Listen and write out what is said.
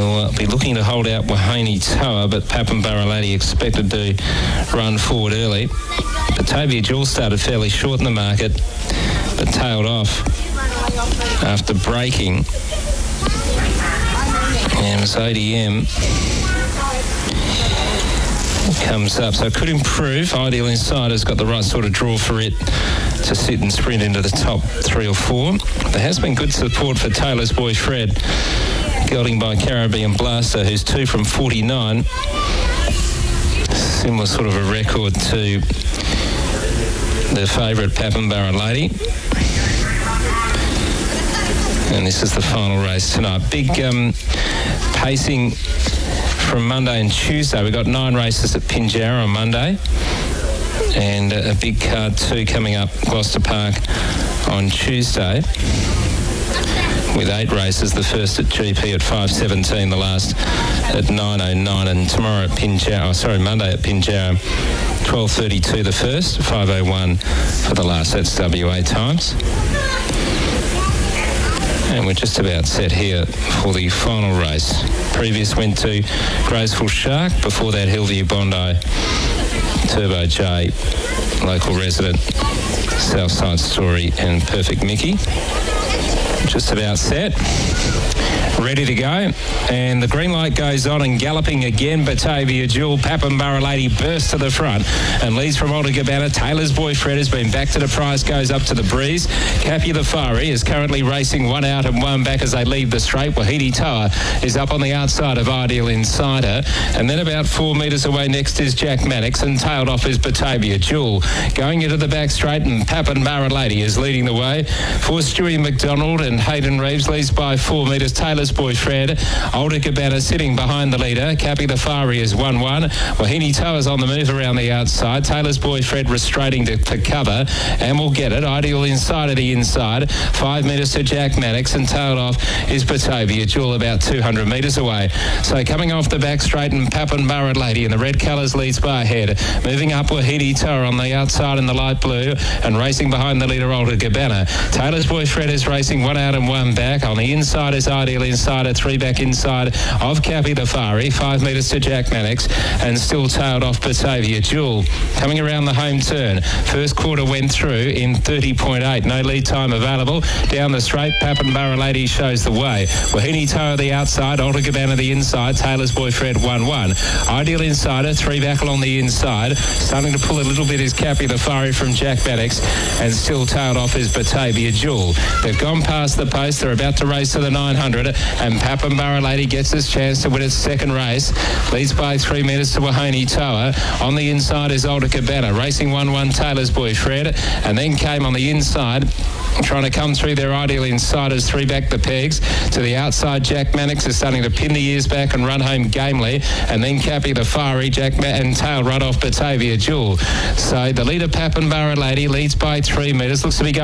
He'll be looking to hold out Wahine Toa, but Papenbarra Lady expected to run forward early. Batavia Jewel started fairly short in the market, but tailed off after braking. And it was ADM comes up, so it could improve. Ideal Insider's got the right sort of draw for it to sit and sprint into the top 3 or 4. There has been good support for Taylor's Boy Fred, gelding by Caribbean Blaster, who's 2 from 49. Similar sort of a record to the favourite Papenbarra Lady. And this is the final race tonight. Big pacing from Monday and Tuesday. We've got 9 races at Pinjarra on Monday, and a big card too coming up Gloucester Park on Tuesday, with 8 races, the first at GP at 5:17, the last at 9:09, and tomorrow at Monday at Pinjarra, 12:32 the first, 5:01 for the last. That's WA times. And we're just about set here for the final race. Previous went to Graceful Shark. Before that, Hillview Bondi, Turbo J, local resident, Southside Story, and Perfect Mickey. Just about set. Ready to go. And the green light goes on, and galloping again, Batavia Jewel. Papenbarra Lady bursts to the front and leads from Alta Cabana. Taylor's Boy Fred has been back to the prize, goes up to the breeze. Cappy the Fiery is currently racing 1 out and 1 back as they leave the straight. Wahine Toa is up on the outside of Ideal Insider. And then about 4 metres away next is Jack Mannix, and tailed off is Batavia Jewel. Going into the back straight, and Papenbarra Lady is leading the way. For Stewie McDonald and Hayden Reeves leads by 4 metres. Taylor's Boy Fred, Alta Cabana sitting behind the leader. Cappy the Fiery is 1-1. Wahine Toa is on the move around the outside. Taylor's Boy Fred restraining for cover, and will get it. Ideal Insider the inside. 5 metres to Jack Mannix, and tailed off is Batavia Jewel about 200 metres away. So coming off the back straight, and Papenbarra Lady in the red colours leads by a head. Moving up Wahine Toa on the outside in the light blue, and racing behind the leader Alta Cabana. Taylor's Boy Fred is racing 1 out and 1 back. On the inside is Ideal Insider, 3 back inside of Cappy the Fiery, 5 metres to Jack Mannix, and still tailed off Batavia Jewel. Coming around the home turn, first quarter went through in 30.8, no lead time available. Down the straight, Papenbarra Lady shows the way. Wahine Toa the outside, Alta Cabana the inside, Taylor's Boy Fred 1-1. Ideal Insider, 3 back along the inside. Starting to pull a little bit is Cappy the Fiery from Jack Mannix, and still tailed off is Batavia Jewel. They've gone past the post, they're about to race to the 900, and Papenbarra Lady gets his chance to win its second race. Leads by 3 metres to Wahine Toa. On the inside is Alta Cabana. Racing 1-1 Taylor's Boy Fred. And then came on the inside, trying to come through their Ideal Insiders, 3 back the pegs. To the outside, Jack Mannix is starting to pin the ears back and run home gamely. And then Cappy the Fiery, and tail right off Batavia Jewel. So the leader, Papenbarra Lady, leads by 3 metres. Looks to be going